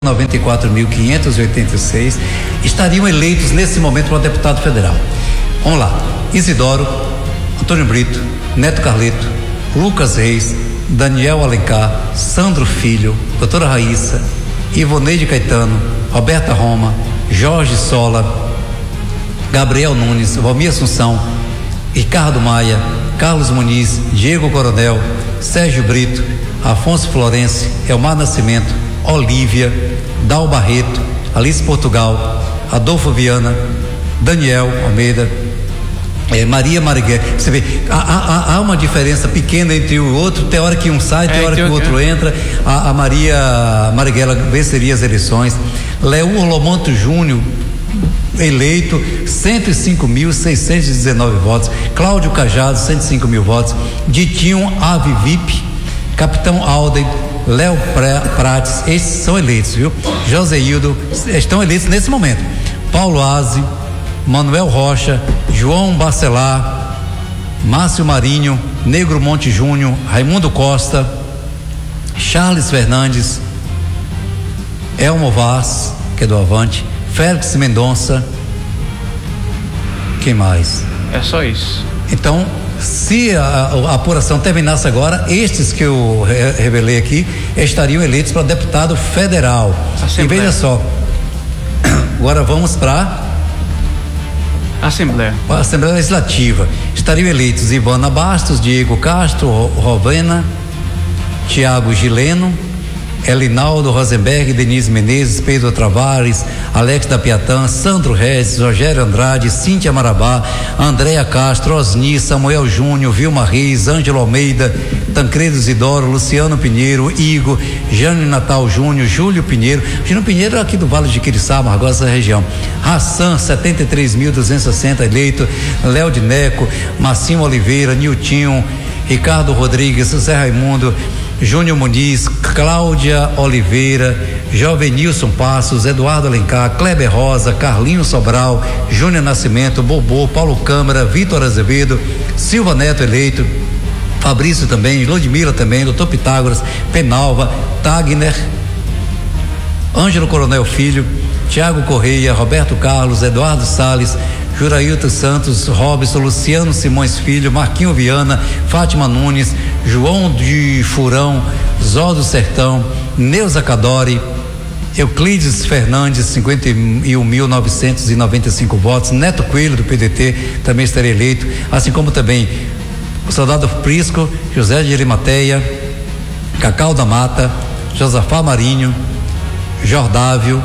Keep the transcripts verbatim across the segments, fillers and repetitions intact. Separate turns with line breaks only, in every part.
noventa e quatro mil quinhentos e oitenta e seis estariam eleitos nesse momento para deputado federal. Vamos lá: Isidoro, Antônio Brito, Neto Carleto, Lucas Reis, Daniel Alencar, Sandro Filho, doutora Raíssa, Ivoneide Caetano, Roberta Roma, Jorge Sola, Gabriel Nunes, Valmir Assunção, Ricardo Maia, Carlos Muniz, Diego Coronel, Sérgio Brito, Afonso Florense, Elmar Nascimento, Olívia, Dal Barreto, Alice Portugal, Adolfo Viana, Daniel Almeida, eh, Maria Marighella. Você vê, há, há, há uma diferença pequena entre o outro. Tem hora que um sai, tem é, hora que o outro é. entra. A, a Maria Marighella venceria as eleições. Leur Lomanto Júnior, eleito, cento e cinco mil seiscentos e dezenove votos. Cláudio Cajado, cento e cinco mil votos. Ditinho Ave V I P, Capitão Alden, Léo Prates, esses são eleitos, viu? José Hildo, estão eleitos nesse momento. Paulo Aze, Manuel Rocha, João Bacelar, Márcio Marinho, Negro Monte Júnior, Raimundo Costa, Charles Fernandes, Elmo Vaz, que é do Avante, Félix Mendonça. Quem mais?
É só isso.
Então, se a, a apuração terminasse agora, estes que eu re, revelei aqui estariam eleitos para deputado federal. Assembleia. E veja só, agora vamos para
Assembleia.
a Assembleia Legislativa. Estariam eleitos Ivana Bastos, Diego Castro, Rovena, Tiago Gileno, Elinaldo Rosenberg, Denise Menezes, Pedro Travares, Alex da Piatã, Sandro Regis, Rogério Andrade, Cíntia Marabá, Andréa Castro, Osni, Samuel Júnior, Vilma Reis, Ângelo Almeida, Tancredo Isidoro, Luciano Pinheiro, Igor, Jânio Natal Júnior, Júlio Pinheiro. Júlio Pinheiro é aqui do Vale de Quiriçaba, agora essa região. Hassan, setenta e três mil duzentos e sessenta eleito. Léo de Neco, Marcinho Oliveira, Niltinho, Ricardo Rodrigues, José Raimundo, Júnior Muniz, Cláudia Oliveira, Jovenilson Passos, Eduardo Alencar, Kleber Rosa, Carlinho Sobral, Júnior Nascimento, Bobô, Paulo Câmara, Vitor Azevedo, Silva Neto eleito, Fabrício também, Ludmila também, doutor Pitágoras, Penalva, Tagner, Ângelo Coronel Filho, Tiago Correia, Roberto Carlos, Eduardo Salles, Jurailton Santos, Robson, Luciano Simões Filho, Marquinho Viana, Fátima Nunes, João de Furão, Zó do Sertão, Neuza Cadori, Euclides Fernandes, cinquenta e um mil novecentos e noventa e cinco votos. Neto Coelho, do P D T, também estaria eleito, assim como também o soldado Prisco, José de Arimateia, Cacau da Mata, Josafá Marinho, Jordávio.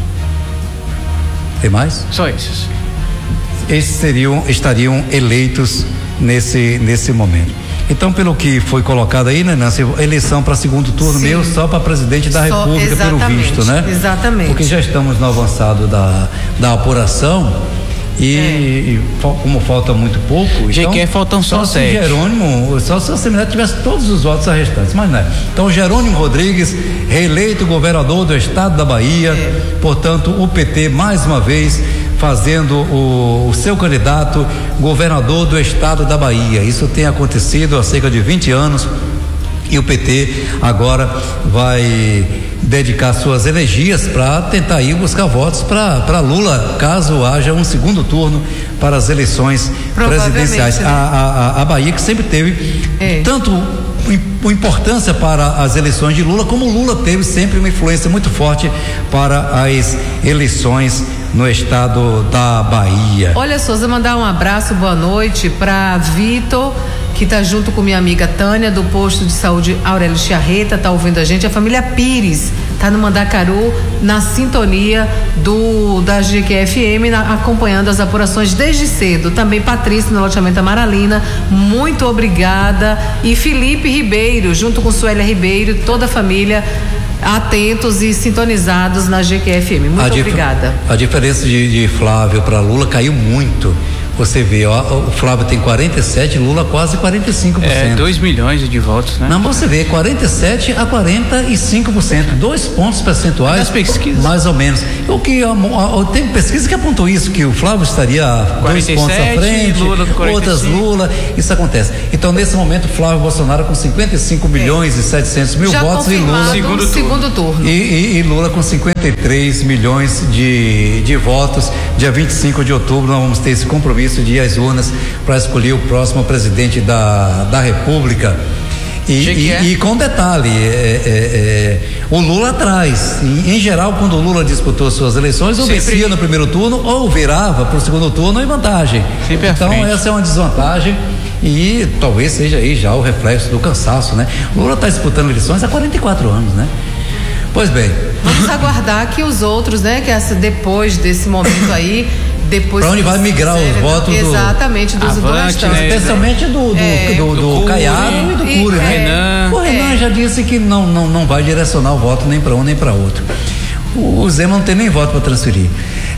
Tem mais?
Só esses.
Esses seriam, estariam eleitos nesse, nesse momento. Então, pelo que foi colocado aí, né, Nancy, eleição para segundo turno. Sim. Meu só para presidente da só, República, pelo visto, né?
Exatamente.
Porque já estamos no avançado da, da apuração e, é. e como falta muito pouco.
Já
então,
que faltam só, só
sete. Se Jerônimo, só se a Assembleia tivesse todos os votos restantes, mas não é. Então, Jerônimo Rodrigues, reeleito governador do estado da Bahia, é. portanto, o P T mais uma vez fazendo o, o seu candidato governador do estado da Bahia. Isso tem acontecido há cerca de vinte anos e o P T agora vai dedicar suas energias para tentar ir buscar votos para Lula, caso haja um segundo turno para as eleições presidenciais.
Né?
A, a, a Bahia que sempre teve é. tanto importância para as eleições de Lula, como Lula teve sempre uma influência muito forte para as eleições no estado da Bahia.
Olha, Souza, mandar um abraço, boa noite para Vitor, que está junto com minha amiga Tânia, do posto de saúde Aurélio Chiarreta, tá ouvindo a gente. A família Pires tá no Mandacaru, na sintonia do da G Q F M, na, acompanhando as apurações desde cedo. Também Patrícia, no loteamento Amaralina, muito obrigada. E Felipe Ribeiro, junto com Suélia Ribeiro, toda a família atentos e sintonizados na G Q F M. Muito
a
obrigada.
Dif- a diferença de, de Flávio para Lula caiu muito. Você vê, ó, o Flávio tem quarenta e sete, Lula quase quarenta e cinco por cento.
É, dois milhões de votos, né?
Não, você vê, quarenta e sete a quarenta e cinco por cento, dois pontos percentuais.
Nas pesquisas.
Mais ou menos. O que a, a, tem pesquisa que apontou isso, que o Flávio estaria dois pontos à frente,
Lula com
outras Lula, isso acontece. Então, nesse momento, Flávio Bolsonaro com cinquenta e cinco milhões e setecentos mil
Já
votos e Lula.
Segundo turno. Segundo turno.
E, e, e Lula com cinquenta e três milhões de, de votos. Dia vinte e cinco de outubro, nós vamos ter esse compromisso de ir às urnas para escolher o próximo presidente da, da República. E, e, e com detalhe, é, é, é, o Lula atrás. Em, em geral, quando o Lula disputou suas eleições, ou
Sempre...
vencia no primeiro turno ou virava para o segundo turno em vantagem.
Sempre
então, essa é uma desvantagem. E talvez seja aí já o reflexo do cansaço, né? O Lula está disputando eleições há quarenta e quatro anos, né? Pois bem.
Vamos aguardar que os outros, né? Que essa, depois desse momento aí, depois.
Para onde vai migrar os votos do.
Exatamente, dos do
restante, né? Especialmente do, do,
é,
do, do, do Caiado e do Cury, né?
Renan.
O Renan é. já disse que não, não, não vai direcionar o voto nem para um nem para outro. O Zema não tem nem voto para transferir.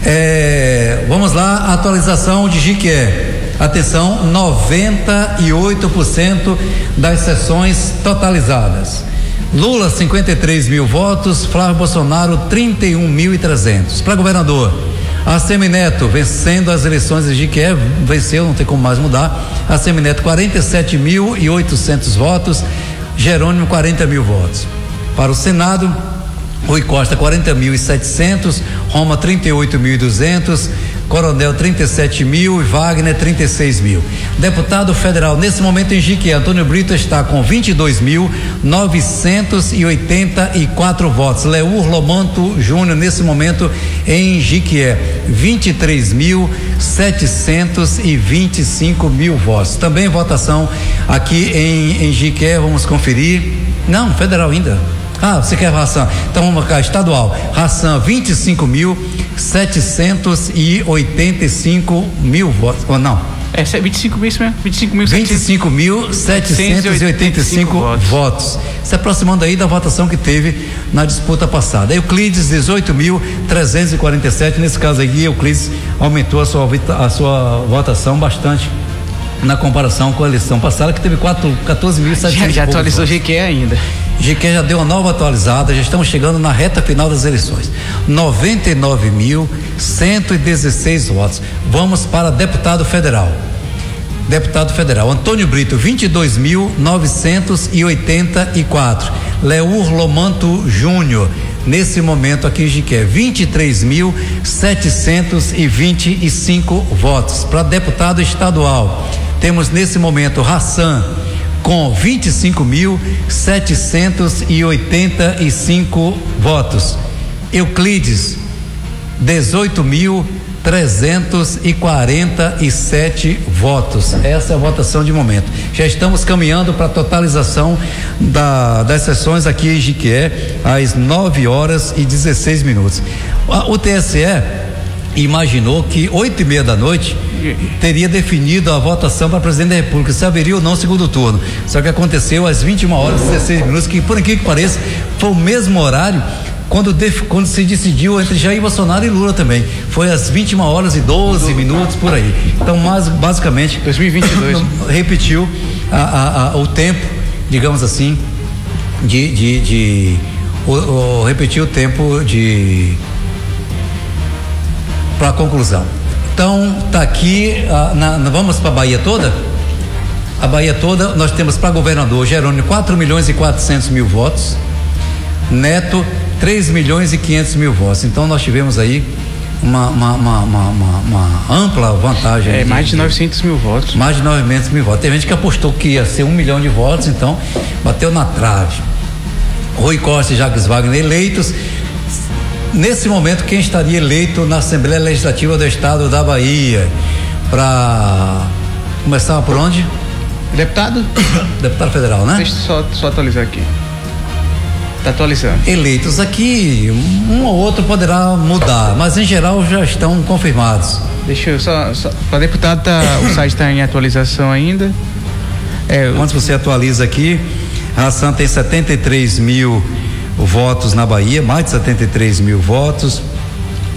É, vamos lá, atualização de Jiquié. Atenção, noventa e oito por cento das sessões totalizadas. Lula, cinquenta e três mil votos, Flávio Bolsonaro, trinta e um mil e trezentos. Para governador, Assemineto vencendo as eleições de Jiquié, venceu, não tem como mais mudar. Assemineto, quarenta e sete mil e oitocentos votos, Jerônimo, quarenta mil votos. Para o Senado, Rui Costa, quarenta mil e setecentos, Roma, trinta e oito mil e duzentos, Coronel, trinta e sete mil e Wagner, trinta e seis mil. Deputado federal, nesse momento em Jiquié, Antônio Brito está com vinte e dois mil novecentos e oitenta e quatro votos. Leur Lomanto Júnior, nesse momento em Jiquié, vinte e três mil setecentos e vinte e cinco mil votos. Também votação aqui em, em Jiquié, vamos conferir. Não, federal ainda. Ah, você quer ração? Então vamos cá, estadual. Ração, vinte e cinco mil setecentos e oitenta e cinco mil votos. Ou não?
É, vinte e cinco mil isso mesmo? vinte e cinco mil
vinte e cinco mil setecentos e oitenta e cinco votos. votos. Se aproximando aí da votação que teve na disputa passada. Euclides, dezoito mil trezentos e quarenta e sete. Nesse caso aqui, Euclides aumentou a sua, a sua votação bastante na comparação com a eleição passada, que teve quatorze mil e setecentos.
Já, já atualizou o Jiquié ainda.
Jiquié já deu uma nova atualizada, já estamos chegando na reta final das eleições. noventa e nove mil cento e dezesseis votos. Vamos para deputado federal. Deputado federal, Antônio Brito, vinte e dois mil novecentos e oitenta e quatro. Leur Lomanto Júnior, nesse momento aqui em Jiquié, vinte e três mil setecentos e vinte e cinco votos. Para deputado estadual, temos nesse momento Hassan com vinte e cinco mil setecentos e oitenta e cinco votos. Euclides, dezoito mil trezentos e quarenta e sete votos. Essa é a votação de momento. Já estamos caminhando para a totalização da, das sessões aqui em Jiquié às nove horas e dezesseis minutos. O T S E imaginou que oito e meia da noite teria definido a votação para presidente da República, se haveria ou não segundo turno. Só que aconteceu às vinte e uma horas e dezesseis minutos, que por incrível que pareça foi o mesmo horário quando, def, quando se decidiu entre Jair Bolsonaro e Lula também. Foi às vinte e uma horas e doze minutos por aí. Então, mas, basicamente,
dois mil e vinte e dois
repetiu a, a, a, o tempo, digamos assim, de, de, de o, o, repetiu o tempo de para a conclusão. Então, tá aqui, ah, na, na, vamos para a Bahia toda? A Bahia toda, nós temos para governador Jerônimo quatro milhões e quatrocentos mil votos, Neto três milhões e quinhentos mil votos. Então, nós tivemos aí uma, uma, uma, uma, uma, uma ampla vantagem.
É, de, mais de novecentos mil votos.
Mais de novecentos mil votos. Tem gente que apostou que ia ser um milhão de votos, então bateu na trave. Rui Costa e Jacques Wagner eleitos. Nesse momento, quem estaria eleito na Assembleia Legislativa do Estado da Bahia? Para começar por onde?
Deputado?
Deputado federal, né?
Deixa eu só, só atualizar aqui. Está atualizando.
Eleitos aqui, um ou outro poderá mudar, mas em geral já estão confirmados.
Deixa eu só. só para deputado, tá, o site está em atualização ainda.
É, Quando você atualiza aqui, a Hassan tem setenta e três mil votos na Bahia, mais de setenta e três mil votos.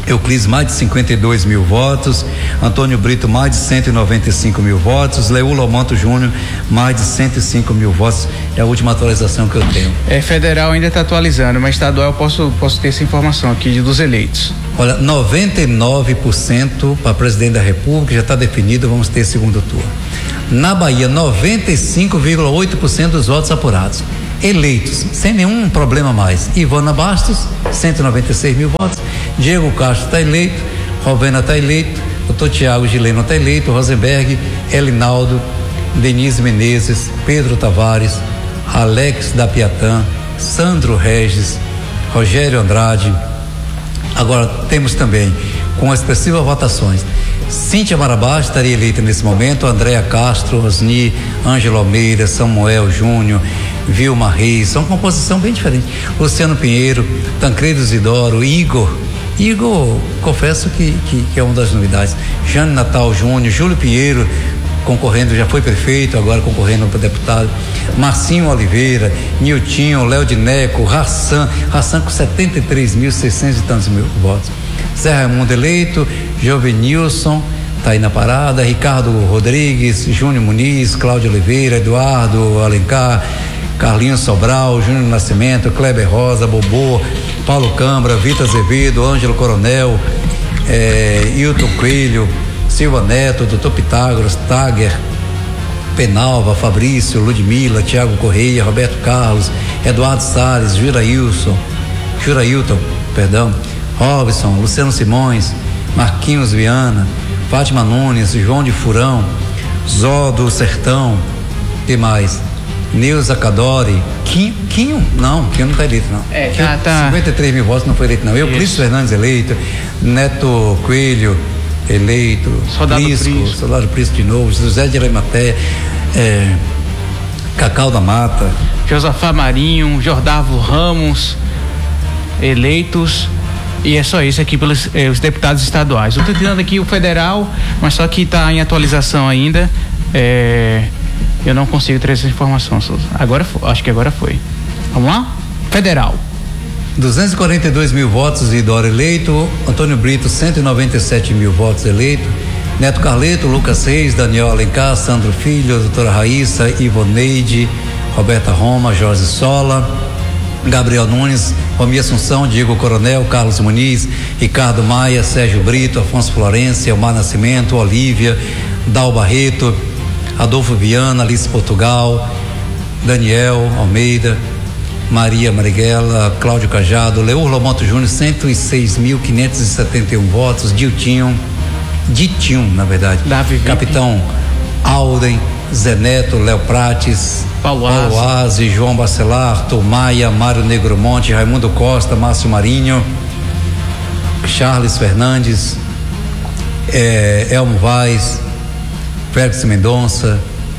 Euclides, mais de cinquenta e dois mil votos. Antônio Brito, mais de cento e noventa e cinco mil votos. Leú Lomanto Júnior, mais de cento e cinco mil votos. É a última atualização que eu tenho.
É, federal ainda está atualizando, mas estadual eu posso, posso ter essa informação aqui dos eleitos.
Olha, noventa e nove por cento para presidente da República, já está definido, vamos ter segundo turno. Na Bahia, noventa e cinco vírgula oito por cento dos votos apurados. Eleitos, sem nenhum problema mais. Ivana Bastos, cento e noventa e seis mil votos. Diego Castro está eleito. Rovena está eleito. Doutor Tiago Gileno está eleito. Rosenberg, Elinaldo, Denise Menezes, Pedro Tavares, Alex da Piatã, Sandro Regis, Rogério Andrade. Agora temos também, com expressivas votações, Cíntia Marabá estaria eleita nesse momento, Andréa Castro, Osni, Ângelo Almeida, Samuel Júnior, Vilma Reis, são composição bem diferente. Luciano Pinheiro, Tancredo Isidoro, Igor, Igor, confesso que, que, que é uma das novidades. Jane Natal Júnior, Júlio Pinheiro, concorrendo, já foi prefeito, agora concorrendo para deputado. Marcinho Oliveira, Niltinho, Léo de Neco, Hassan, Hassan com setenta e três mil, seiscentos e tantos mil votos. Zé Raimundo eleito, Jovenilson, tá aí na parada, Ricardo Rodrigues, Júnior Muniz, Cláudio Oliveira, Eduardo Alencar, Carlinhos Sobral, Júnior Nascimento, Kleber Rosa, Bobô, Paulo Câmara, Vitor Azevedo, Ângelo Coronel, eh, Hilton Coelho, Silva Neto, Doutor Pitágoras, Tager, Penalva, Fabrício, Ludmila, Tiago Correia, Roberto Carlos, Eduardo Salles, Jurailson, Jurailton, perdão, Robson, Luciano Simões, Marquinhos Viana, Fátima Nunes, João de Furão, Zó do Sertão, e mais? Neuza Cadori, Quinho, Quinho, não, Quinho não está eleito não.
É,
Quinho,
tá, tá.
cinquenta e três mil votos não foi eleito não. Euclides Fernandes eleito, Neto Coelho eleito,
Soldado
Prisco,
Prisco,
Soldado Prisco de novo, José de Arematé, é, Cacau da Mata,
Josafá Marinho, Jordavo Ramos, eleitos. E é só isso aqui pelos eh, os deputados estaduais. Eu estou tirando aqui o federal, mas só que está em atualização ainda. É, eu não consigo trazer essa informação, Souza. Agora, acho que agora foi. Vamos lá? Federal.
duzentos e quarenta e dois mil votos de Dória eleito, Antônio Brito, cento e noventa e sete mil votos eleito, Neto Carleto, Lucas Reis, Daniel Alencar, Sandro Filho, doutora Raíssa, Ivoneide, Roberta Roma, Jorge Sola, Gabriel Nunes, Romi Assunção, Diego Coronel, Carlos Muniz, Ricardo Maia, Sérgio Brito, Afonso Florencio, Elmar Nascimento, Olívia, Dal Barreto, Adolfo Viana, Alice Portugal, Daniel Almeida, Maria Marighella, Cláudio Cajado, Leur Lomanto Júnior, cento e seis mil quinhentos e setenta e um votos, Diltinho, Ditinho, na verdade,
Davi
Capitão Alden, Zé Neto, Léo Prates,
Paulo
Aze, João Bacelar, Arthur Maia, Mário Negromonte, Raimundo Costa, Márcio Marinho, Charles Fernandes, eh, Elmo Vaz, Félix Mendonça,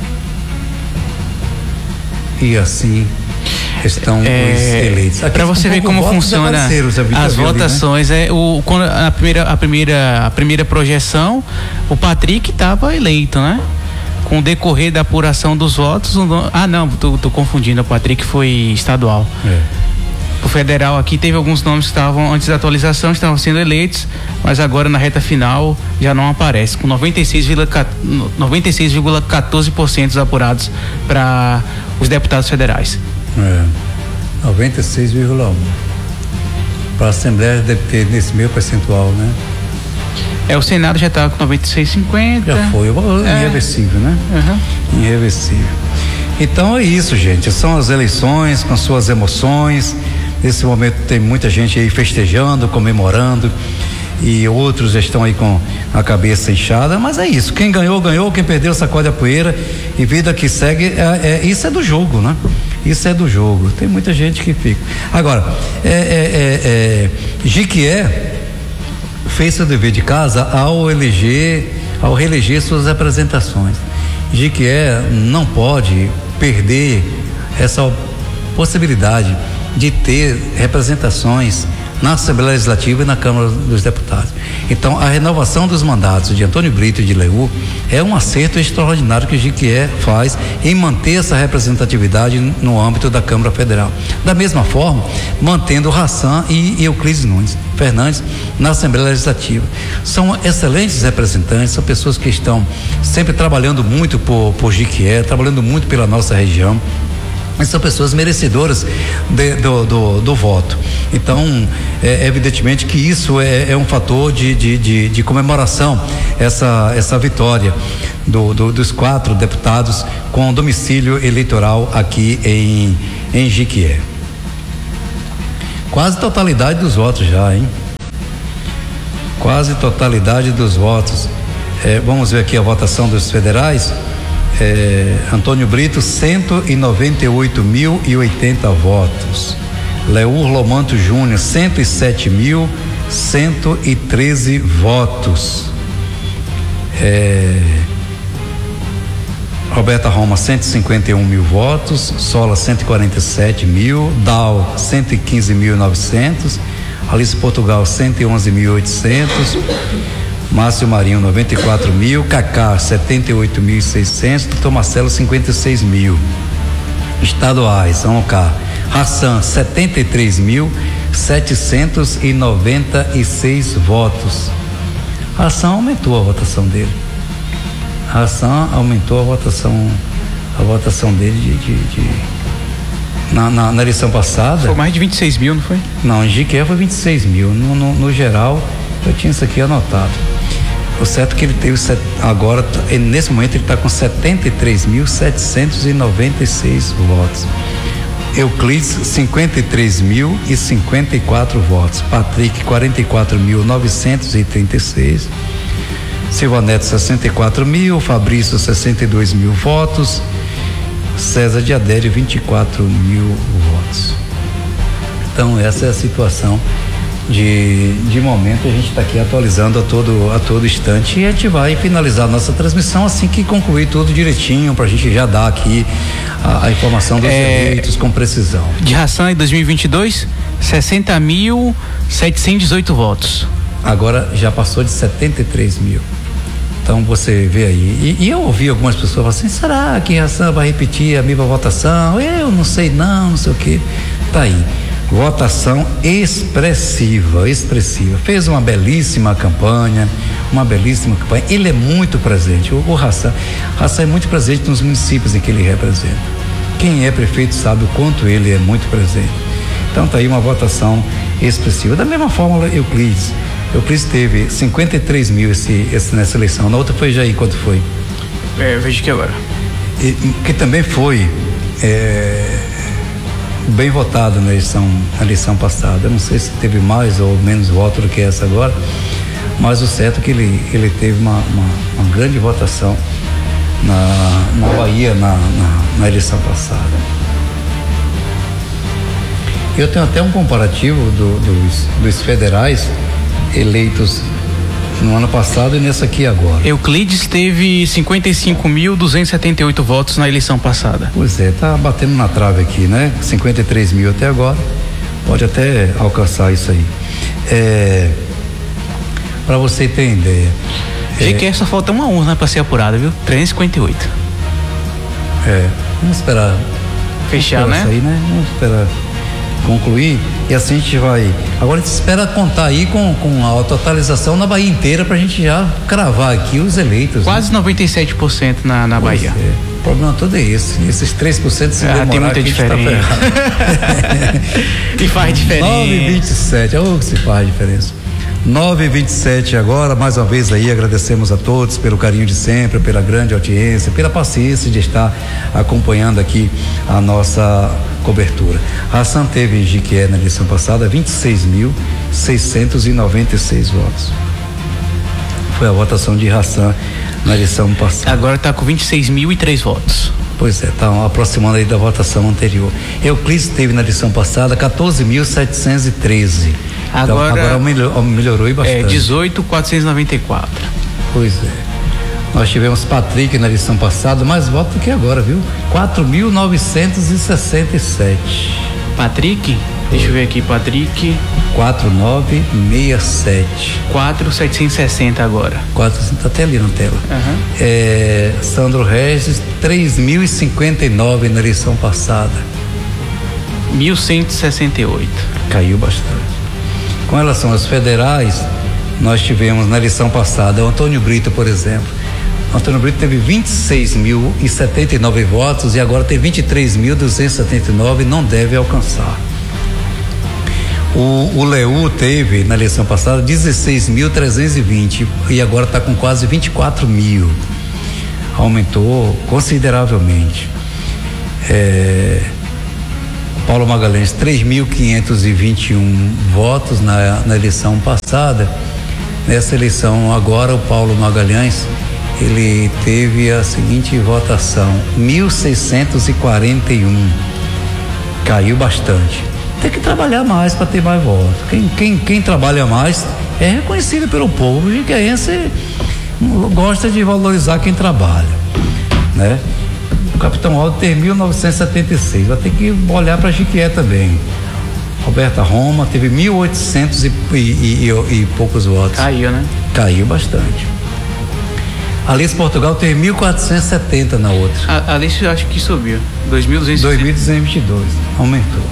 e assim estão
é,
os eleitos.
Para você ver como funciona as votações, ali, né? é o quando a primeira a primeira a primeira projeção, o Patrick estava eleito, né? Com o decorrer da apuração dos votos, o nome, ah não, tô, tô confundindo, o Patrick foi estadual. É. O federal aqui teve alguns nomes que estavam antes da atualização, estavam sendo eleitos, mas agora na reta final já não aparece, com noventa e seis vírgula quatorze por cento apurados para os deputados federais.
É, noventa e seis vírgula um. Para a Assembleia deve ter nesse meio percentual, né?
É, o Senado já está com noventa e seis vírgula cinquenta.
Já foi, é. Irreversível, né? Uhum. Irreversível. Então é isso, gente. São as eleições com suas emoções. Nesse momento tem muita gente aí festejando, comemorando, e outros estão aí com a cabeça inchada, mas é isso. Quem ganhou, ganhou. Quem perdeu, sacode a poeira. E vida que segue, é, é, isso é do jogo, né? Isso é do jogo. Tem muita gente que fica. Agora, é, é, é, é, Jequié fez seu dever de casa ao eleger, ao reeleger suas representações. Jequié não pode perder essa possibilidade de ter representações na Assembleia Legislativa e na Câmara dos Deputados. Então, a renovação dos mandatos de Antônio Brito e de Leú é um acerto extraordinário que o Jequié faz em manter essa representatividade no âmbito da Câmara Federal. Da mesma forma, mantendo Hassan e Euclides Nunes Fernandes na Assembleia Legislativa. São excelentes representantes, são pessoas que estão sempre trabalhando muito por, por Jequié, trabalhando muito pela nossa região. Mas são pessoas merecedoras de, do, do, do voto. Então, é, evidentemente que isso é, é um fator de, de, de, de comemoração, essa, essa vitória do, do, dos quatro deputados com domicílio eleitoral aqui em, em Jequié. Quase totalidade dos votos já, hein? Quase totalidade dos votos. É, vamos ver aqui a votação dos federais. É, Antônio Brito, cento e noventa e oito mil e oitenta votos. Leur Lomanto Júnior, cento e sete mil cento e treze votos. É, Roberta Roma, cento e cinquenta e um mil votos. Sola, cento e quarenta e sete mil. Dal, cento e quinze mil e novecentos. Alice Portugal, cento e onze mil e oitocentos. Márcio Marinho, noventa e quatro mil. Cacá, setenta e oito mil e seiscentos. Doutor Marcelo, cinquenta e seis mil. Estaduais, são cá. Hassan, setenta e três mil setecentos e noventa e seis votos. Hassan aumentou a votação dele. Hassan aumentou a votação, a votação dele de, de, de na, na, na eleição passada.
Foi mais de vinte e seis mil, não foi?
Não, em Jequié foi vinte e seis mil. No, no, no geral, eu tinha isso aqui anotado. O certo é que ele teve agora, nesse momento ele está com setenta e três mil setecentos e noventa e seis votos. Euclides, cinquenta e três mil e cinquenta e quatro votos. Patrick, quarenta e quatro mil novecentos e trinta e seis. Silva Neto, sessenta e quatro mil. Fabrício, sessenta e dois mil votos. César de Adério, vinte e quatro mil votos. Então, essa é a situação de, de momento. A gente está aqui atualizando a todo, a todo instante, e a gente vai finalizar a nossa transmissão assim que concluir tudo direitinho, para a gente já dar aqui a, a informação dos é, eleitos com precisão.
De Hassan em dois mil e vinte e dois, sessenta mil setecentos e dezoito votos.
Agora já passou de setenta e três mil. Então você vê aí. E, e eu ouvi algumas pessoas falando assim: será que Hassan vai repetir a mesma votação? Eu não sei, não, não sei o quê. Tá aí. Votação expressiva, expressiva. Fez uma belíssima campanha, uma belíssima campanha. Ele é muito presente. O, o Hassan, Hassan é muito presente nos municípios em que ele representa. Quem é prefeito sabe o quanto ele é muito presente. Então tá aí uma votação expressiva. Da mesma forma, Euclides. Euclides teve cinquenta e três mil esse, esse, nessa eleição. Na outra foi Jair, quanto foi?
É, eu vejo que agora.
E, que também foi é, bem votado na eleição, na eleição passada. Eu não sei se teve mais ou menos voto do que essa agora, mas o certo é que ele, ele teve uma, uma, uma grande votação na, na Bahia na, na, na eleição passada. Eu tenho até um comparativo do, dos, dos federais eleitos no ano passado e nessa aqui agora.
Euclides teve cinquenta e cinco mil duzentos e setenta e oito votos na eleição passada.
Pois é, tá batendo na trave aqui, né? cinquenta e três mil até agora, pode até alcançar isso aí. É, para você ter ideia.
Jequié é, só falta uma urna para ser apurada, viu? trezentos e cinquenta e oito.
É, vamos esperar.
Fechar,
vamos esperar,
né?
Isso aí, né? Vamos esperar concluir, e assim a gente vai. Agora a gente espera contar aí com, com a totalização na Bahia inteira, pra gente já cravar aqui os eleitos.
Quase, né? noventa e sete por cento na, na Bahia.
É. O problema todo é esse. Esses três por cento se
ah,
demorar,
tem muita diferença.
Tá
e faz diferença.
nove e vinte e sete, oh, que se faz diferença. nove e vinte e sete agora, mais uma vez aí agradecemos a todos pelo carinho de sempre, pela grande audiência, pela paciência de estar acompanhando aqui a nossa cobertura. Hassan teve em Jequié na eleição passada vinte e seis mil seiscentos e noventa e seis votos. Foi a votação de Hassan na eleição passada.
Agora está com vinte e seis mil e três votos.
Pois é, está aproximando aí da votação anterior. Euclides teve na eleição passada quatorze mil setecentos e treze.
Agora,
então, agora melhorou, melhorou e bastante.
É dezoito mil quatrocentos e noventa e quatro.
Pois é. Nós tivemos Patrick na eleição passada, mais voto do que agora, viu? quatro mil novecentos e sessenta e sete.
Patrick? Deixa eu ver aqui, Patrick.
quatro nove seis sete.
quatro mil setecentos e sessenta agora.
quatro, tá até ali na tela.
Uhum.
É, Sandro Regis, três mil e cinquenta e nove na eleição passada.
mil cento e sessenta e oito.
Caiu bastante. Com relação às federais, nós tivemos na eleição passada o Antônio Brito, por exemplo. O Antônio Brito teve vinte e seis mil e setenta e nove votos e agora tem vinte e três mil duzentos e setenta e nove, não deve alcançar. O, o Leu teve na eleição passada dezesseis mil trezentos e vinte e agora está com quase vinte e quatro mil. Aumentou consideravelmente. É, Paulo Magalhães, três mil quinhentos e vinte e um votos na, na eleição passada. Nessa eleição agora, o Paulo Magalhães, ele teve a seguinte votação: mil seiscentos e quarenta e um. Caiu bastante. Tem que trabalhar mais para ter mais votos. Quem, quem, quem trabalha mais é reconhecido pelo povo. O jiqueense gosta de valorizar quem trabalha, né? O Capitão Aldo tem mil novecentos e setenta e seis. Vai ter que olhar para Jiquié também. Roberta Roma teve mil e oitocentos e, e, e, e poucos votos.
Caiu, né?
Caiu bastante. Alice Portugal teve mil quatrocentos e setenta na outra.
A Alice eu acho que subiu. dois mil duzentos e
vinte e dois. Aumentou.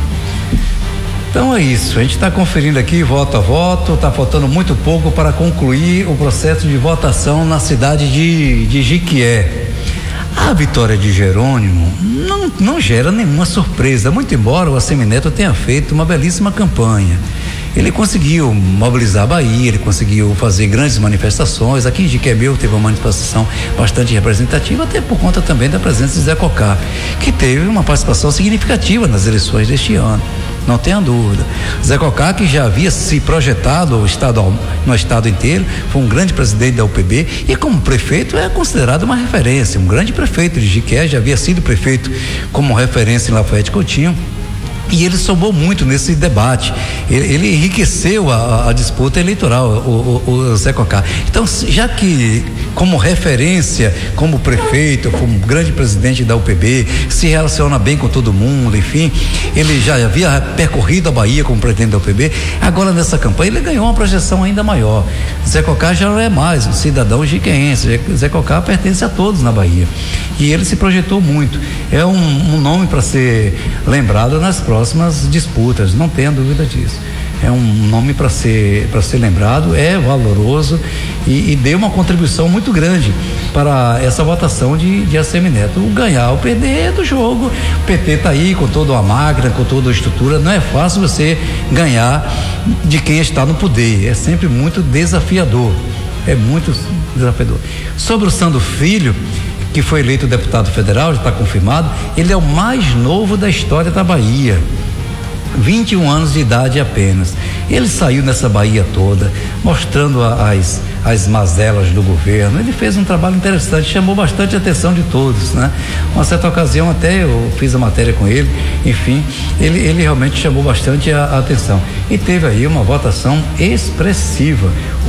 Então é isso, a gente está conferindo aqui voto a voto, está faltando muito pouco para concluir o processo de votação na cidade de, de Jiquié. A vitória de Jerônimo não, não gera nenhuma surpresa, muito embora o Assemineto tenha feito uma belíssima campanha. Ele conseguiu mobilizar a Bahia, ele conseguiu fazer grandes manifestações. Aqui em Jiquebel teve uma manifestação bastante representativa, até por conta também da presença de Zé Cocá, que teve uma participação significativa nas eleições deste ano. Não tenha dúvida. Zé Cocá, que já havia se projetado o estado, no estado inteiro, foi um grande presidente da U P B e como prefeito é considerado uma referência, um grande prefeito de Jiquié, já havia sido prefeito como referência em Lafayette Coutinho. E ele somou muito nesse debate, ele, ele enriqueceu a, a disputa eleitoral, o, o, o Zé Cocá. Então, já que como referência, como prefeito, como grande presidente da U P B, se relaciona bem com todo mundo, enfim, ele já havia percorrido a Bahia como presidente da U P B, agora nessa campanha ele ganhou uma projeção ainda maior. Zé Cocá já não é mais um cidadão jiqueense, Zé Cocá pertence a todos na Bahia e ele se projetou muito, é um, um nome para ser lembrado nas próximas disputas, não tenha dúvida disso. É um nome para ser para ser lembrado, é valoroso e, e deu uma contribuição muito grande para essa votação de, de Assemineto. O ganhar ou perder é do jogo. O P T está aí com toda a máquina, com toda a estrutura. Não é fácil você ganhar de quem está no poder. É sempre muito desafiador. É muito desafiador. Sobre o Sandro Filho, que foi eleito deputado federal, já está confirmado, ele é o mais novo da história da Bahia. vinte e um anos de idade apenas. Ele saiu nessa Bahia toda, mostrando a, as, as mazelas do governo. Ele fez um trabalho interessante, chamou bastante a atenção de todos, né? Uma certa ocasião até eu fiz a matéria com ele, enfim, ele, ele realmente chamou bastante a, a atenção. E teve aí uma votação expressiva,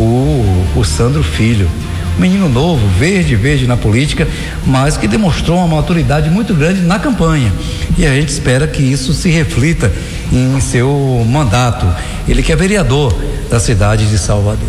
o, o Sandro Filho. Menino novo, verde, verde na política, mas que demonstrou uma maturidade muito grande na campanha. E a gente espera que isso se reflita em seu mandato. Ele que é vereador da cidade de Salvador.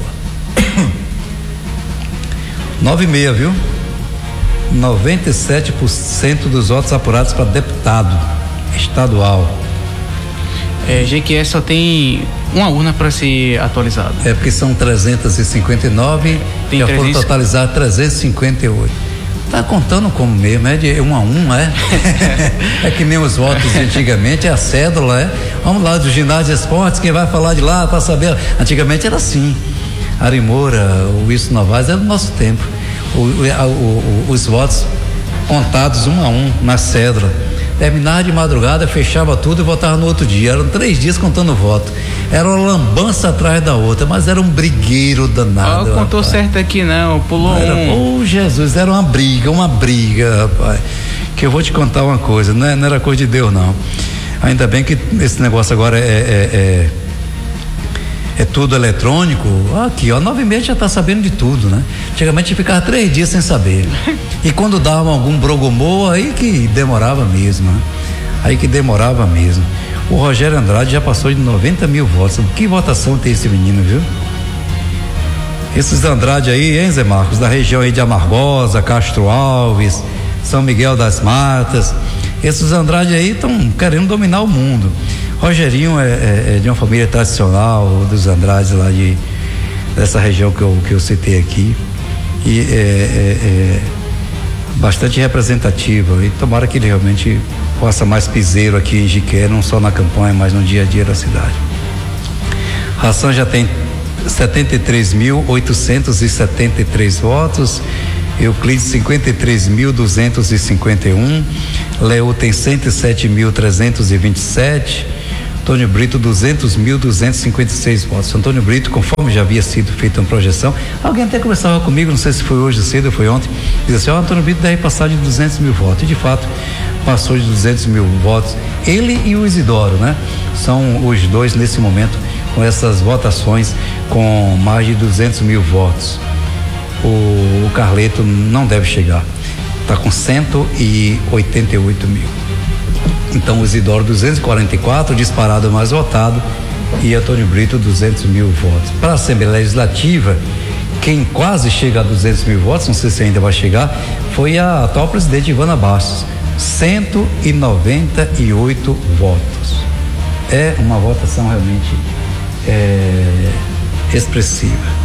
nove e meia, viu? noventa e sete por cento dos votos apurados para deputado estadual.
É, G Q S só tem uma urna para ser atualizada.
É porque são trezentos e cinquenta e nove, tem já trezentos... foram totalizar trezentos e cinquenta e oito. Tá contando como mesmo, é de um a um, é? É que nem os votos de antigamente, é a cédula, é? Vamos lá, do ginásio de esportes, quem vai falar de lá para saber. Antigamente era assim. Ari Moura, o Wilson Novaes, era do nosso tempo. O, o, o, os votos contados um a um na cédula. Terminava de madrugada, fechava tudo e votava no outro dia. Eram três dias contando voto. Era uma lambança atrás da outra, mas era um brigueiro danado.
Ah, contou rapaz. Certo aqui não, pulou
era,
um.
Oh, Jesus, era uma briga, uma briga, rapaz. Que eu vou te contar uma coisa, não, é, não era coisa de Deus, não. Ainda bem que esse negócio agora é, é, é, é tudo eletrônico. Aqui, ó, nove meses já tá sabendo de tudo, né? Antigamente ficava três dias sem saber. E quando dava algum brogomô, aí que demorava mesmo, né? Aí que demorava mesmo. O Rogério Andrade já passou de noventa mil votos. Que votação tem esse menino, viu? Esses Andrade aí, hein, Zé Marcos, da região aí de Amargosa, Castro Alves, São Miguel das Matas, esses Andrade aí estão querendo dominar o mundo. Rogerinho é, é, é de uma família tradicional dos Andrades lá de dessa região que eu, que eu citei aqui, e é, é, é bastante representativa, e tomara que ele realmente possa mais piseiro aqui em Jiquié, não só na campanha, mas no dia a dia da cidade. Ração já tem setenta e três mil oitocentos e setenta e três votos, Euclides cinquenta e três mil duzentos e cinquenta e um, Leu tem cento e sete mil trezentos e vinte e sete, Antônio Brito duzentos mil duzentos e cinquenta e seis votos. Antônio Brito, conforme já havia sido feita uma projeção, alguém até conversava comigo, não sei se foi hoje cedo ou foi ontem, dizia assim: ó, oh, Antônio Brito deve passar de duzentos mil votos, e de fato passou de duzentos mil votos, ele e o Isidoro, né? São os dois nesse momento com essas votações com mais de duzentos mil votos. O, o Carleto não deve chegar, está com cento e oitenta e oito mil. Então o Isidoro duzentos e quarenta e quatro, disparado mais votado, e Antônio Brito duzentos mil votos. Para a Assembleia Legislativa, quem quase chega a duzentos mil votos, não sei se ainda vai chegar, foi a atual presidente Ivana Bastos, cento e noventa e oito votos. É uma votação realmente é, expressiva.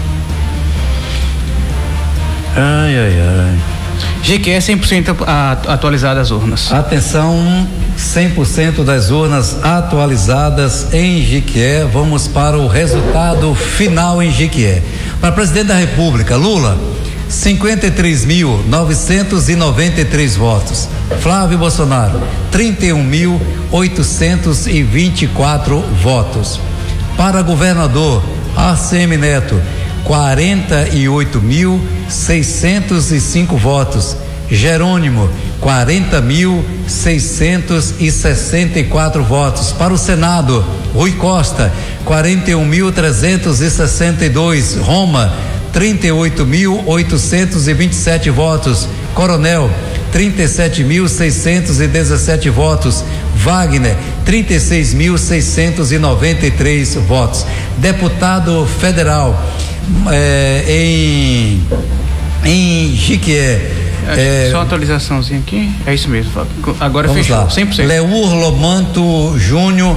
Ai, ai, ai.
Jiquié cem por cento atualizadas as urnas.
Atenção, cem por cento das urnas atualizadas em Jiquié. Vamos para o resultado final em Jiquié. Para presidente da República, Lula, cinquenta e três mil novecentos e noventa e três votos. Flávio Bolsonaro, trinta e um mil oitocentos e vinte e quatro votos. Para governador, A C M Neto, quarenta e oito mil seiscentos e cinco votos. Jerônimo, quarenta mil seiscentos e sessenta e quatro votos. Para o Senado, Rui Costa, quarenta e um mil trezentos e sessenta e dois. Roma, trinta e oito mil oitocentos e vinte e sete votos. Coronel, trinta e sete mil seiscentos e dezessete votos. Wagner, trinta e seis mil seiscentos e noventa e três votos. Deputado federal, é, em em Jiquié,
é, só uma atualizaçãozinha aqui, é isso mesmo, agora
vamos
fechou,
lá.
cem por cento.
Leur Lomanto Júnior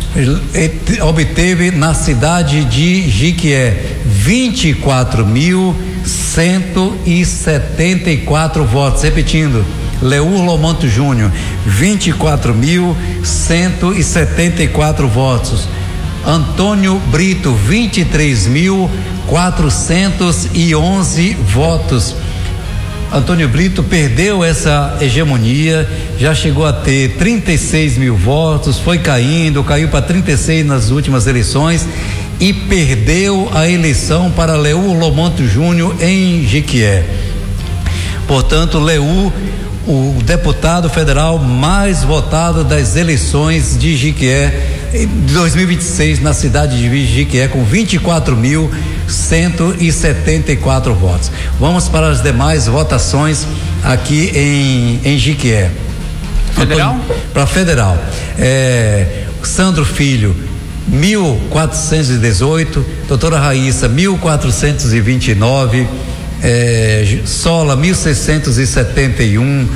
obteve na cidade de Jiquié vinte e quatro mil cento e setenta e quatro votos, repetindo, Leur Lomanto Júnior, vinte e quatro mil cento e setenta e quatro votos. Antônio Brito, vinte e três mil quatrocentos e onze votos. Antônio Brito perdeu essa hegemonia, já chegou a ter trinta e seis mil votos, foi caindo, caiu para trinta e seis nas últimas eleições e perdeu a eleição para Leur Lomanto Júnior em Jiquié. Portanto, Leur, o deputado federal mais votado das eleições de Jiquié de dois mil e vinte e seis na cidade de Jiquié, com vinte e quatro mil cento e setenta e quatro votos. Vamos para as demais votações aqui em em Jiquié.
Federal?
Para federal. É, Sandro Filho, mil quatrocentos e dezoito. Doutora Raíssa, mil quatrocentos e vinte e nove. É, Sola, mil seiscentos e setenta e um.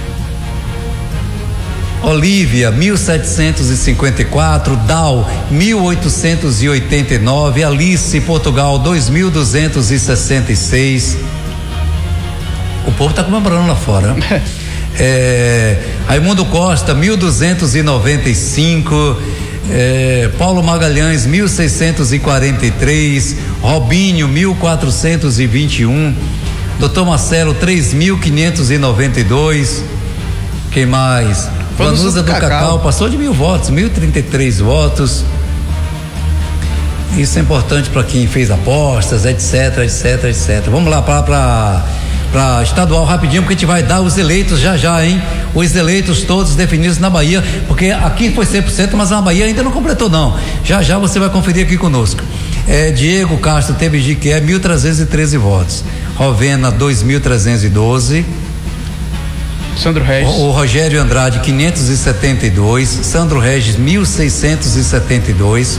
Olívia, mil setecentos e cinquenta e quatro. Dal, mil oitocentos e oitenta e nove. Alice, Portugal, dois mil duzentos e sessenta e seis. O povo está comemorando lá fora. é, Raimundo Costa, mil duzentos e noventa e cinco. É, Paulo Magalhães, mil seiscentos e quarenta e três. Robinho, mil quatrocentos e vinte e um. Doutor Marcelo, três mil quinhentos e noventa e dois. Quem mais? Vanusa do, do Cacau. Cacau passou de mil votos, mil e trinta e três votos. Isso é importante para quem fez apostas, etc, etc, etc. Vamos lá para para estadual rapidinho, porque a gente vai dar os eleitos já já, hein? Os eleitos todos definidos na Bahia, porque aqui foi cem por cento, mas na Bahia ainda não completou não. Já já você vai conferir aqui conosco. É, Diego Castro teve Jiquié mil trezentos e treze votos. Rovena, dois mil trezentos e doze.
Sandro Regis.
O, o Rogério Andrade, quinhentos e setenta e dois. Sandro Regis, mil seiscentos e setenta e dois.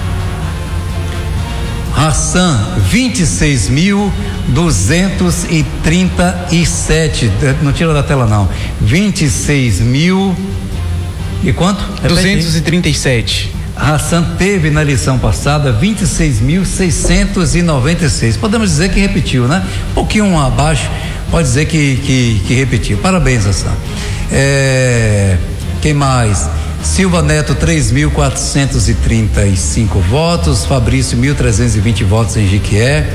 Hassan, vinte e seis mil duzentos e trinta e sete. Não tira da tela, não. vinte e seis mil. E quanto?
duzentos e trinta e sete.
Hassan teve na eleição passada vinte e seis mil seiscentos e noventa e seis. Podemos dizer que repetiu, né? Um pouquinho abaixo, pode dizer que, que, que repetiu. Parabéns, Hassan. É, quem mais? Silva Neto, três mil quatrocentos e trinta e cinco votos. Fabrício, mil trezentos e vinte votos em Jiquié.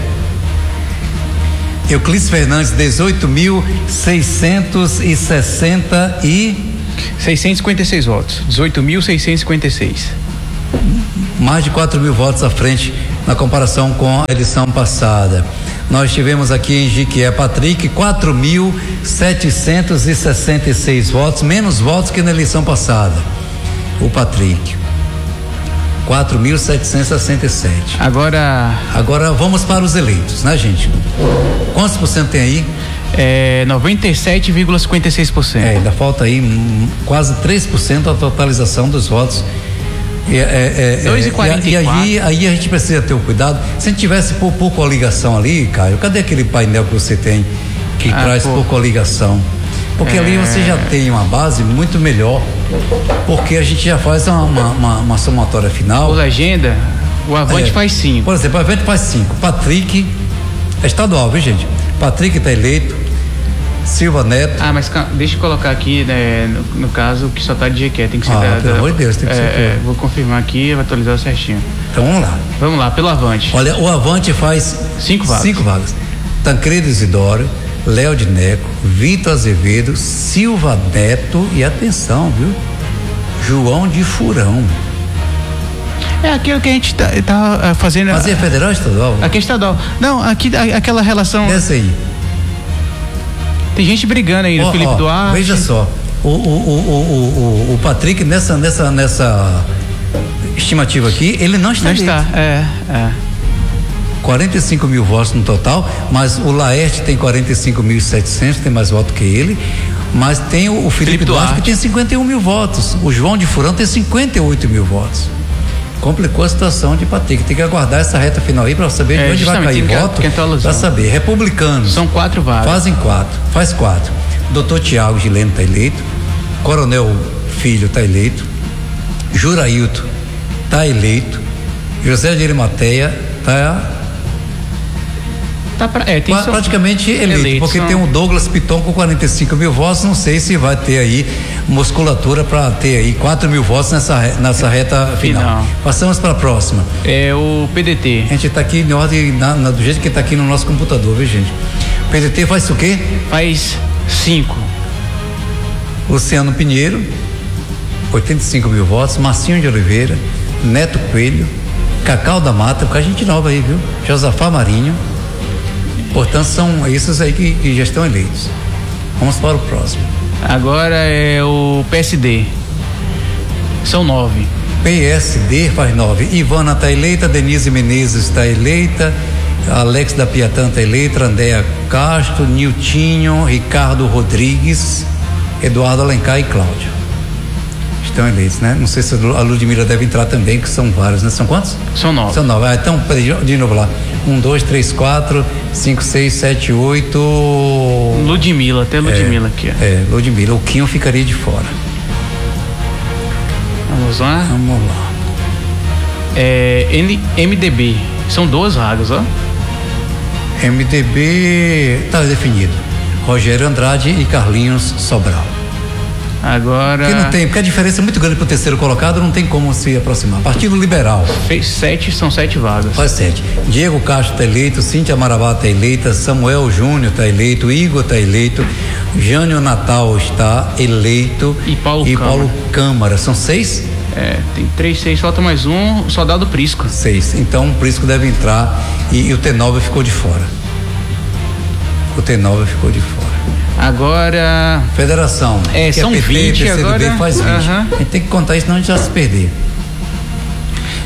Euclides Fernandes, dezoito mil seiscentos e sessenta e
seiscentos e cinquenta e seis votos. dezoito mil seiscentos e cinquenta e seis.
Mais de quatro mil votos à frente na comparação com a edição passada. Nós tivemos aqui em Jiquié Patrick quatro mil setecentos e sessenta e seis votos, menos votos que na eleição passada. O Patrick, quatro mil setecentos e sessenta e sete.
Agora.
Agora vamos para os eleitos, né, gente? Quantos por cento tem aí?
É noventa e sete vírgula cinquenta e seis por cento.
É, ainda falta aí hum, quase três por cento da totalização dos votos. É, é, é,
dois vírgula quarenta e quatro.
E, e aí, aí a gente precisa ter o cuidado. Se a gente tivesse por, por coligação ali, Caio, cadê aquele painel que você tem que ah, traz pô. por coligação? Porque é... ali você já tem uma base muito melhor, porque a gente já faz uma, uma, uma, uma somatória final.
Por legenda, o Avante é, faz cinco.
Por exemplo, o Avante faz cinco. Patrick, é estadual, viu, gente? Patrick está eleito. Silva Neto.
Ah, mas deixa eu colocar aqui, né, no, no caso, que só tá de Jequié, tem que ser.
Ah,
da,
pelo amor de Deus, tem que
é,
ser.
É, vou confirmar aqui, vou atualizar certinho.
Então vamos lá.
Vamos lá, pelo Avante.
Olha, o Avante faz
cinco vagas.
Cinco vagas. Tancredo Isidoro, Léo de Neco, Vitor Azevedo, Silva Neto e atenção, viu? João de Furão.
É aquilo que a gente tá, tá fazendo.
Mas é federal ou estadual?
Aqui é estadual. Não, aqui a, aquela relação.
Desce aí.
Tem gente brigando aí, oh, Felipe oh, Duarte.
Veja só, o, o, o, o, o, o Patrick nessa, nessa, nessa estimativa aqui, ele não está.
Não está, é, é.
quarenta e cinco mil votos no total, mas o Laerte tem quarenta e cinco mil e setecentos, tem mais voto que ele, mas tem o, o Felipe, Felipe Duarte, Duarte que tem cinquenta e um mil votos, o João de Furão tem cinquenta e oito mil votos. Complicou a situação de Patrick, tem que aguardar essa reta final aí para saber é, de onde vai cair voto, para saber. Republicanos
são quatro vagas,
fazem quatro, faz quatro. Doutor Tiago Gileno está eleito, Coronel Filho está eleito, Jurailton está eleito, José de Arimateia está
Tá pra, é, tem
praticamente eleito, eleito porque são... tem o Douglas Piton com quarenta e cinco mil votos, não sei se vai ter aí musculatura para ter aí quatro mil votos nessa, nessa reta final. final. Passamos para a próxima.
É o P D T.
A gente está aqui em ordem, na, na, do jeito que está aqui no nosso computador, viu, gente? O P D T faz o quê?
Faz cinco.
Luciano Pinheiro, oitenta e cinco mil votos, Marcinho de Oliveira, Neto Coelho, Cacau da Mata, com a gente nova aí, viu? Josafá Marinho. Portanto, são esses aí que, que já estão eleitos. Vamos para o próximo.
Agora é o P S D. São nove.
P S D faz nove. Ivana está eleita, Denise Menezes está eleita, Alex da Piatã está eleita, Andréa Castro, Niltinho, Ricardo Rodrigues, Eduardo Alencar e Cláudio. Estão eleitos, né? Não sei se a Ludmila deve entrar também, que são vários, né? São quantos?
São nove.
São nove. Ah, então, peraí, de novo lá. Um, dois, três, quatro, cinco, seis, sete, oito.
Ludmila, até Ludmila
é,
aqui. Ó.
É, Ludmila. O Quinho ficaria de fora.
Vamos lá?
Vamos lá.
É, M D B. São duas vagas, ó.
M D B está definido. Rogério Andrade e Carlinhos Sobral.
Agora.
Porque não tem, porque a diferença é muito grande para o terceiro colocado, não tem como se aproximar. Partido Liberal.
Fez sete, são sete vagas.
Faz sete. Diego Castro está eleito, Cíntia Marabá está eleita, Samuel Júnior está eleito, Igor está eleito, Jânio Natal está eleito.
E Paulo
e
Câmara.
Paulo Câmara. São seis?
É, tem três, seis, falta mais um, Soldado Prisco.
Seis. Então o Prisco deve entrar e, e o T nove ficou de fora. O T nove ficou de fora.
Agora.
Federação.
É, são
é P T,
vinte
P C do B
agora.
faz vinte.
Uhum.
A gente tem que contar isso, senão a gente já se perder.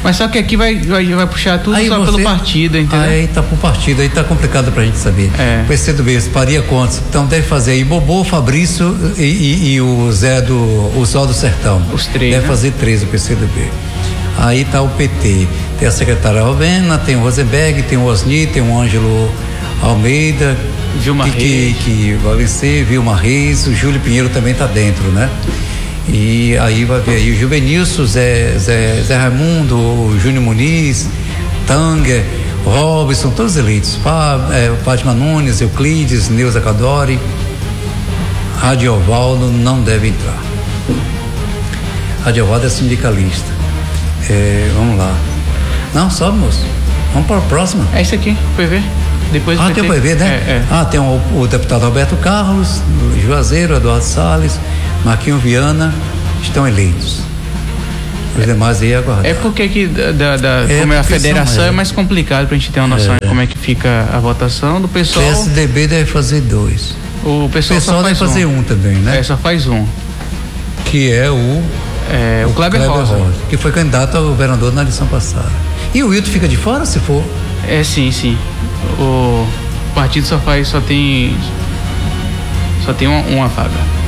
Mas só que aqui vai, vai, vai puxar tudo aí só você, pelo partido, entendeu?
Aí tá pro partido, aí tá complicado pra gente saber.
É.
O P C do B faria contas, então deve fazer aí Bobô, Fabrício e, e, e o Zé do, o Zó do Sertão.
Os três,
deve
né?
fazer três o P C do B. Aí tá o P T, tem a secretária Rovena, tem o Rosenberg, tem o Osni, tem o Ângelo Almeida,
Vilma
que,
Reis.
Que, que vai vencer, Vilma Reis, o Júlio Pinheiro também tá dentro, né? E aí vai ver aí o Juvenilson, Zé, Zé, Zé Raimundo, o Júnior Muniz, Tanger, Robson, todos eleitos. Fá, é, Fátima Nunes, Euclides, Neuza Cadori, Radiovaldo não deve entrar. Radiovaldo é sindicalista. É, vamos lá. Não, sobe, moço. Vamos para a próxima.
É isso aqui, o P V. Depois
ah,
o P T.
tem o P V, né?
É, é.
Ah, tem o, o deputado Roberto Carlos, o Juazeiro, Eduardo Salles, Marquinho Viana, estão eleitos. Os é, demais aí aguardar.
É porque que da, da, é como é a federação são, é. é mais complicado pra gente ter uma noção é. de como é que fica a votação do pessoal.
O P S D B deve fazer dois.
O pessoal,
o pessoal
só
deve
faz
fazer um. um também, né?
É, só faz um.
Que é o
É, o, o Kleber, Kleber Rosa. Rosa,
que foi candidato ao governador na eleição passada. E o Wilton fica de fora, se for?
É, sim, sim. O partido só faz, só tem só tem uma, uma vaga.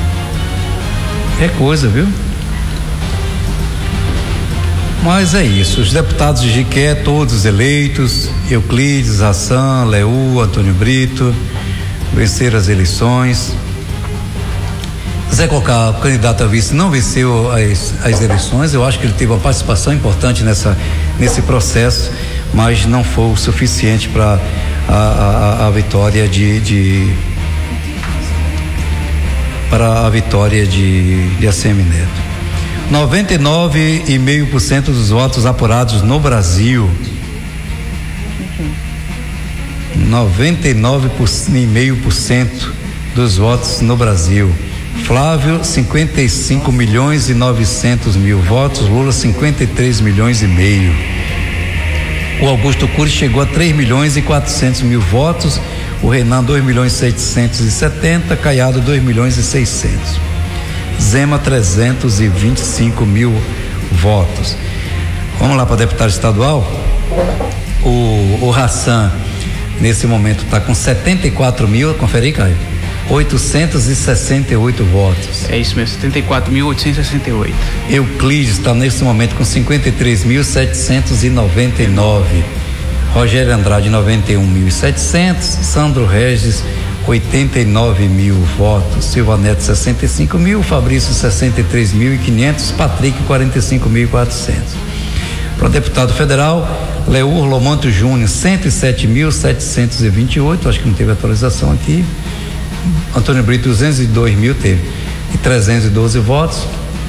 É coisa, viu? Mas é isso, os deputados de Jiqué, todos eleitos, Euclides, Hassan, Leú, Antônio Brito, venceram as eleições. Zé Cocá, candidato a vice, não venceu as, as eleições. Eu acho que ele teve uma participação importante nessa, nesse processo, mas não foi o suficiente para a, a, a vitória de, de para a vitória de, de A C M Neto. noventa e nove vírgula cinco por cento dos votos apurados no Brasil. noventa e nove vírgula cinco por cento dos votos no Brasil. Flávio, cinquenta e cinco milhões e novecentos mil votos, Lula, cinquenta e três milhões e meio. O Augusto Cury chegou a três milhões e quatrocentos mil votos, o Renan, dois milhões e setecentos e setenta, Caiado, dois milhões e seiscentos. Zema, trezentos e vinte e cinco mil votos. Vamos lá para deputado estadual? O, o Hassan, nesse momento, está com setenta e quatro mil, confere aí, Caio. oitocentos e sessenta e oito votos.
É isso mesmo, setenta e quatro mil oitocentos e sessenta e oito.
Euclides está nesse momento com cinquenta e três mil setecentos e noventa e nove. Rogério Andrade, noventa e um mil e setecentos. Sandro Regis, oitenta e nove mil votos. Silva Neto, sessenta e cinco mil. Fabrício, sessenta e três mil e quinhentos. Patrick, quarenta e cinco mil e quatrocentos. Para o deputado federal, Leur Lomanto Júnior, cento e sete mil setecentos e vinte e oito. Acho que não teve atualização aqui. Antônio Brito, duzentos e dois mil teve e trezentos e doze votos.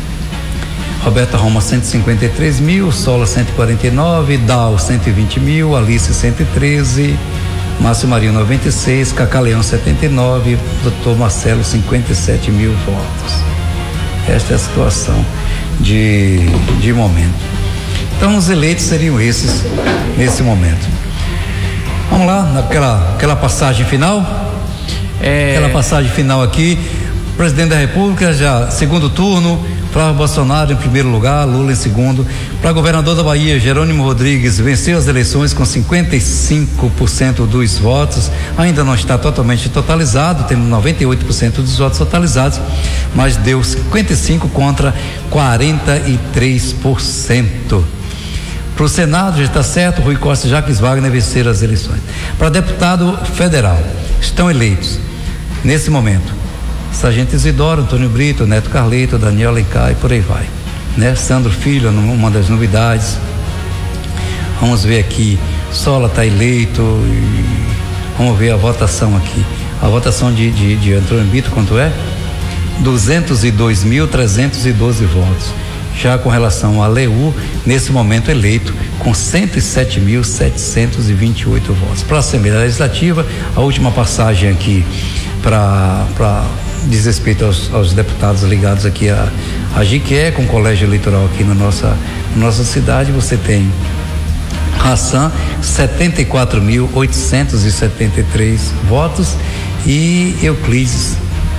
Roberta Roma, cento e cinquenta e três mil. Sola, cento e quarenta e nove. Dal, cento e vinte mil. Alice, cento e treze. Márcio Marinho, noventa e seis. Cacá Leão, setenta e nove. Doutor Marcelo, cinquenta e sete mil votos. Esta é a situação de, de momento. Então, os eleitos seriam esses nesse momento. Vamos lá, naquela aquela passagem final. É... Aquela passagem final aqui, presidente da República já segundo turno, Flávio Bolsonaro em primeiro lugar, Lula em segundo. Para governador da Bahia, Jerônimo Rodrigues venceu as eleições com cinquenta e cinco por cento dos votos, ainda não está totalmente totalizado, temos noventa e oito por cento dos votos totalizados, mas deu cinquenta e cinco contra quarenta e três por cento. Para o Senado já está certo, Rui Costa e Jacques Wagner venceram as eleições. Para deputado federal, estão eleitos nesse momento Sargento Isidoro, Antônio Brito, Neto Carleto, Daniel Alencar e por aí vai, né? Sandro Filho, uma das novidades. Vamos ver aqui, Sola está eleito e vamos ver a votação aqui. A votação de, de, de Antônio Brito, quanto é? duzentos e dois mil trezentos e doze votos. Já com relação a Leú, nesse momento eleito com cento e sete mil setecentos e vinte e oito votos. Para a Assembleia Legislativa, a última passagem aqui para diz respeito aos, aos deputados ligados aqui a, a Jiqué, com o colégio eleitoral aqui na nossa, na nossa cidade, você tem Hassan, setenta e quatro mil oitocentos e setenta e três votos, e Euclides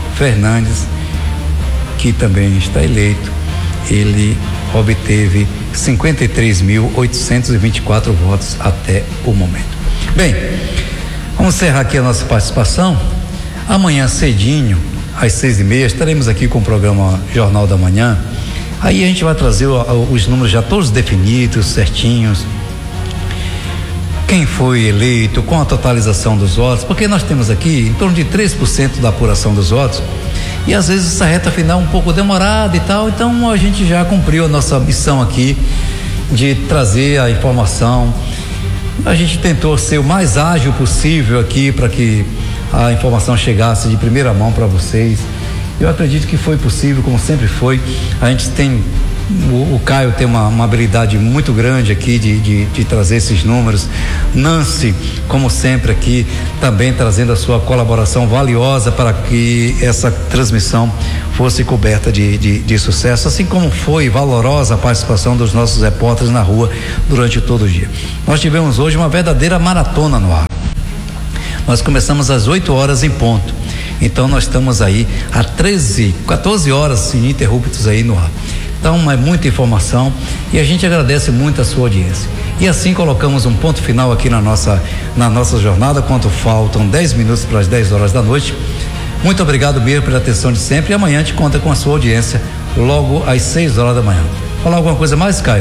Fernandes, que também está eleito, ele obteve cinquenta e três mil oitocentos e vinte e quatro votos até o momento. Bem, vamos encerrar aqui a nossa participação. Amanhã cedinho, às seis e meia, estaremos aqui com o programa Jornal da Manhã. Aí a gente vai trazer os números já todos definidos, certinhos. Quem foi eleito, com a totalização dos votos, porque nós temos aqui em torno de três por cento da apuração dos votos, e às vezes essa reta final é um pouco demorada e tal, então a gente já cumpriu a nossa missão aqui de trazer a informação. A gente tentou ser o mais ágil possível aqui para que a informação chegasse de primeira mão para vocês. Eu acredito que foi possível, como sempre foi. A gente tem, o, o Caio tem uma, uma habilidade muito grande aqui de, de, de trazer esses números. Nancy, como sempre aqui, também trazendo a sua colaboração valiosa para que essa transmissão fosse coberta de, de, de sucesso, assim como foi valorosa a participação dos nossos repórteres na rua durante todo o dia. Nós tivemos hoje uma verdadeira maratona no ar. Nós começamos às oito horas em ponto. Então nós estamos aí há treze, quatorze horas ininterruptos aí no ar. Então é muita informação e a gente agradece muito a sua audiência. E assim colocamos um ponto final aqui na nossa, na nossa jornada, quando faltam dez minutos para as dez horas da noite. Muito obrigado mesmo pela atenção de sempre, e amanhã a gente conta com a sua audiência logo às seis horas da manhã. Falar alguma coisa mais, Caio?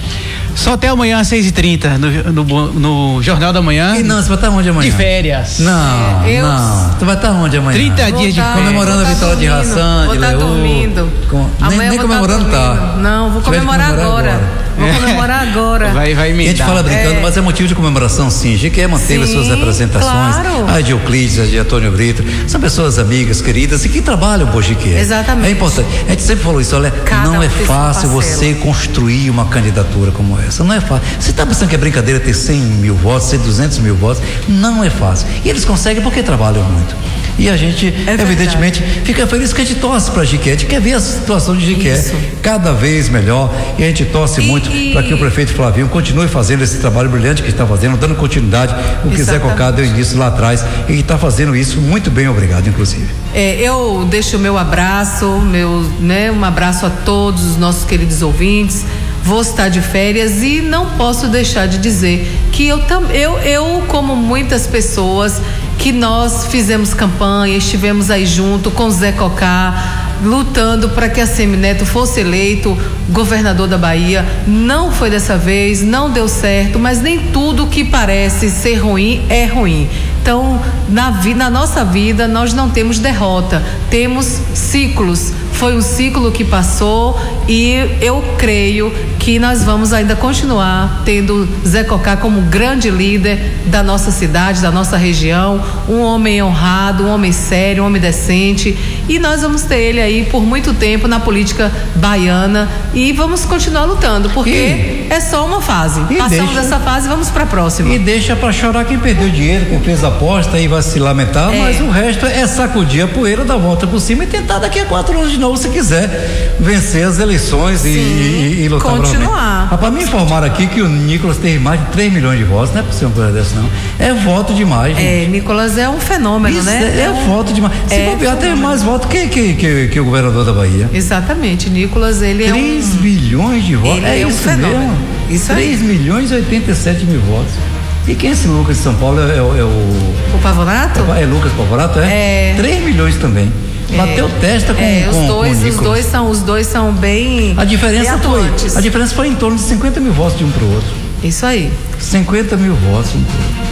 Só até amanhã às seis e trinta no, no, no Jornal da Manhã.
E não, você vai estar onde amanhã?
De férias.
Não,
é, eu...
não. Tu vai estar onde amanhã?
trinta dias de férias.
Comemorando a vitória de Raçã, de Leô.
dormindo.
Com... Nem, nem comemorando tá.
Não, vou comemorar, comemorar agora. agora. Vou comemorar agora.
Vai, vai me
A gente fala brincando, é. mas é motivo de comemoração, sim. A gente quer manter as suas representações.
Claro.
A de Euclides, a de Antônio Brito. São pessoas amigas, queridas e que trabalham por Jiquié.
Exatamente.
É importante. A gente sempre falou isso, olha, Cada não é fácil você construir uma candidatura como essa. Não é fácil. Você está pensando que é brincadeira ter cem mil votos, ter duzentos mil votos? Não é fácil. E eles conseguem porque trabalham muito. E a gente, é evidentemente, fica feliz que a gente torce para Jiquié. A gente quer ver a situação de Jiquié cada vez melhor. E a gente torce e, muito para que o prefeito Flavinho continue fazendo esse trabalho brilhante que está fazendo, dando continuidade o que Zé Cocá deu início lá atrás, e está fazendo isso muito bem, obrigado, inclusive.
É, eu deixo o meu abraço, meu, né, um abraço a todos os nossos queridos ouvintes. Vou estar de férias e não posso deixar de dizer que eu, eu, eu como muitas pessoas, que nós fizemos campanha, estivemos aí junto com Zé Cocá, lutando para que a Semineto fosse eleito governador da Bahia. Não foi dessa vez, não deu certo, mas nem tudo que parece ser ruim é ruim. Então, na, vi, na nossa vida, nós não temos derrota, temos ciclos. Foi um ciclo que passou e eu creio que nós vamos ainda continuar tendo Zé Cocá como grande líder da nossa cidade, da nossa região, um homem honrado, um homem sério, um homem decente, e nós vamos ter ele aí por muito tempo na política baiana e vamos continuar lutando, porque e, é só uma fase. Passamos deixa, dessa fase, vamos para a próxima.
E deixa para chorar quem perdeu dinheiro, quem fez aposta e vai se lamentar, é. mas o resto é sacudir a poeira, dar volta por cima e tentar daqui a quatro anos de novo, se quiser vencer as eleições. Sim, e, e, e lutar
continuar.
Para me informar aqui que o Nicolas teve mais de três milhões de votos, não é possível uma coisa dessa, não. É voto demais, gente.
É, Nicolas é um fenômeno,
Isso
né?
É, é um, voto demais. Se é bobear, tem mais votos que, que, que, que o governador da Bahia.
Exatamente, Nicolas, ele é um...
três milhões de votos,
ele
é,
é um
isso
fenômeno.
mesmo.
Isso
três milhões e oitenta e sete mil votos. E quem é esse Lucas de São Paulo? É, é, é o...
O Pavonato?
É, é Lucas Pavonato, é?
É.
três milhões também. Bateu
é,
testa com,
é,
com,
os dois,
com o
os dois são os dois são bem
a diferença foi a diferença foi em torno de cinquenta mil votos de um para o outro.
Isso aí.
cinquenta mil votos um para o outro.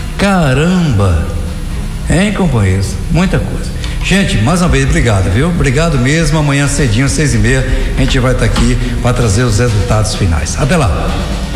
Caramba, hein, companheiros? Muita coisa. Gente, mais uma vez, obrigado, viu? Obrigado mesmo. Amanhã cedinho, seis e meia, a gente vai estar aqui para trazer os resultados finais. Até lá.